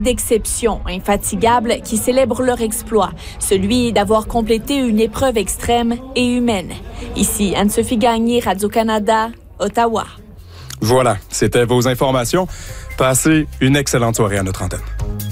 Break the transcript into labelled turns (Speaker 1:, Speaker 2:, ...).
Speaker 1: d'exception, infatigables, qui célèbrent leur exploit, celui d'avoir complété une épreuve extrême et humaine. Ici, Anne-Sophie Gagné, Radio-Canada, Ottawa.
Speaker 2: Voilà, c'était vos informations. Passez une excellente soirée à notre antenne.